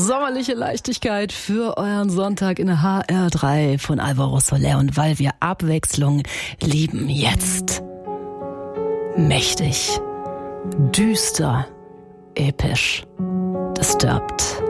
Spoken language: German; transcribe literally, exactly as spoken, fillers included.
Sommerliche Leichtigkeit für euren Sonntag in H R drei von Alvaro Soler. Und weil wir Abwechslung lieben, jetzt mächtig, düster, episch, Disturbed.